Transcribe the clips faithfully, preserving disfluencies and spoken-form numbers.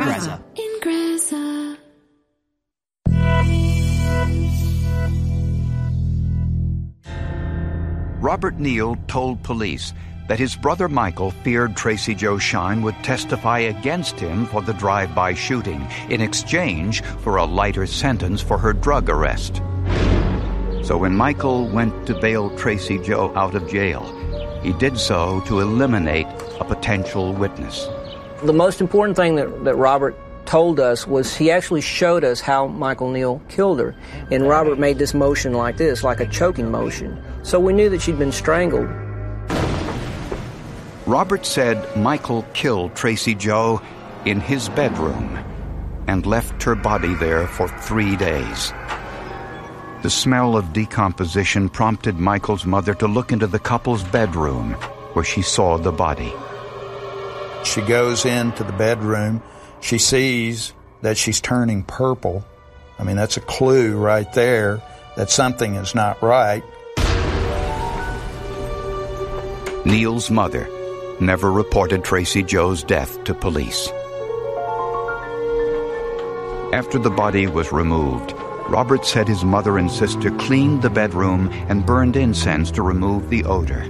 Ingrezza. Ingrezza. Robert Neal told police that his brother Michael feared Tracy Jo Shine would testify against him for the drive-by shooting in exchange for a lighter sentence for her drug arrest. So when Michael went to bail Tracy Jo out of jail, he did so to eliminate a potential witness. The most important thing that, that Robert told us was he actually showed us how Michael Neal killed her. And Robert made this motion like this, like a choking motion. So we knew that she'd been strangled. Robert said Michael killed Tracy Jo in his bedroom and left her body there for three days. The smell of decomposition prompted Michael's mother to look into the couple's bedroom, where she saw the body. She goes into the bedroom. She sees that she's turning purple. I mean, that's a clue right there that something is not right. Neal's mother never reported Tracy Jo's death to police. After the body was removed, Robert said his mother and sister cleaned the bedroom and burned incense to remove the odor.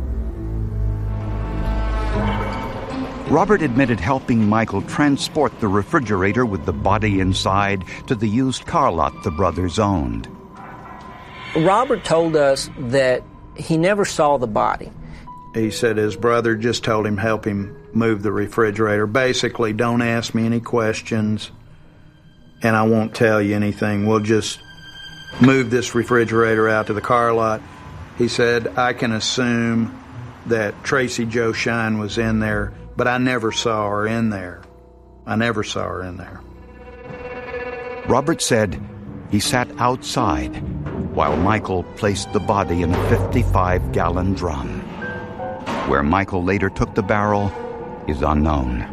Robert admitted helping Michael transport the refrigerator with the body inside to the used car lot the brothers owned. Robert told us that he never saw the body. He said his brother just told him help him move the refrigerator. Basically, don't ask me any questions, and I won't tell you anything. We'll just move this refrigerator out to the car lot. He said, I can assume that Tracy Jo Shine was in there, but I never saw her in there. I never saw her in there. Robert said he sat outside while Michael placed the body in a fifty-five gallon drum. Where Michael later took the barrel is unknown.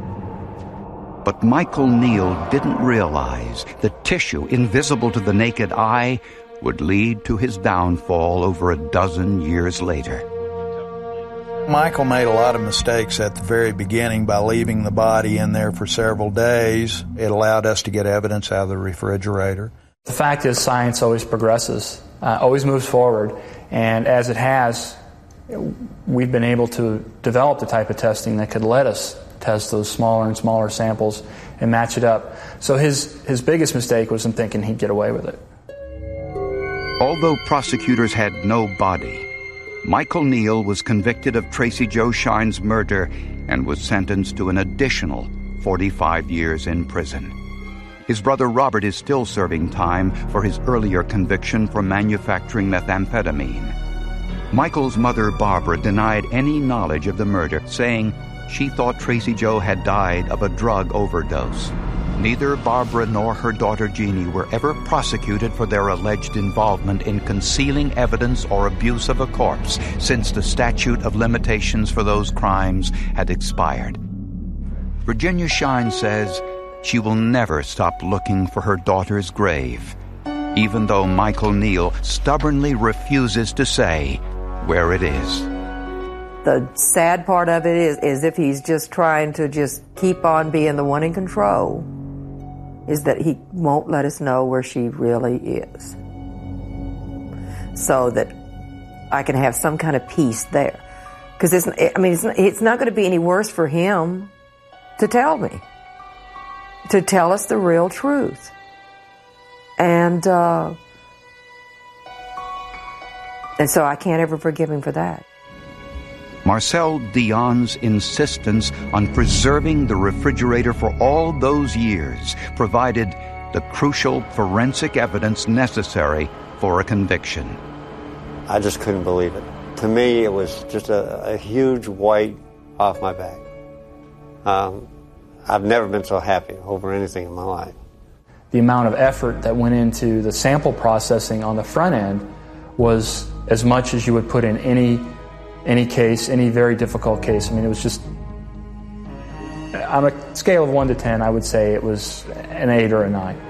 But Michael Neal didn't realize the tissue, invisible to the naked eye, would lead to his downfall over a dozen years later. Michael made a lot of mistakes at the very beginning by leaving the body in there for several days. It allowed us to get evidence out of the refrigerator. The fact is, science always progresses, uh, always moves forward, and as it has, we've been able to develop the type of testing that could let us test those smaller and smaller samples and match it up. So his, his biggest mistake was in thinking he'd get away with it. Although prosecutors had no body, Michael Neal was convicted of Tracy Jo Shine's murder and was sentenced to an additional forty-five years in prison. His brother Robert is still serving time for his earlier conviction for manufacturing methamphetamine. Michael's mother, Barbara, denied any knowledge of the murder, saying she thought Tracy Jo had died of a drug overdose. Neither Barbara nor her daughter Jeannie were ever prosecuted for their alleged involvement in concealing evidence or abuse of a corpse since the statute of limitations for those crimes had expired. Virginia Shine says she will never stop looking for her daughter's grave, even though Michael Neal stubbornly refuses to say where it is. The sad part of it is, is if he's just trying to just keep on being the one in control, is that he won't let us know where she really is, so that I can have some kind of peace there. Because it's, I mean, it's, it's not going to be any worse for him to tell me, to tell us the real truth. And, uh, and so I can't ever forgive him for that. Marcel Dion's insistence on preserving the refrigerator for all those years provided the crucial forensic evidence necessary for a conviction. I just couldn't believe it. To me, it was just a, a huge weight off my back. Um, I've never been so happy over anything in my life. The amount of effort that went into the sample processing on the front end was as much as you would put in any any case, any very difficult case. I mean, it was just, on a scale of one to ten, I would say it was an eight or a nine.